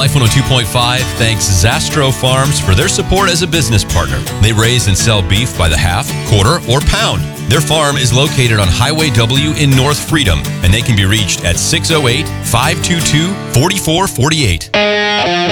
Life 102.5 thanks Zastro Farms for their support as a business partner. They raise and sell beef by the half, quarter, or pound. Their farm is located on Highway W in North Freedom, and they can be reached at 608-522-4448.